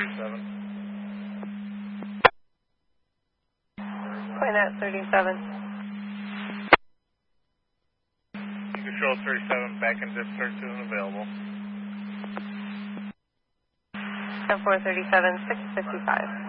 37. Point at 37. Control 37, back in discharge to available. 10-4, 37, 655.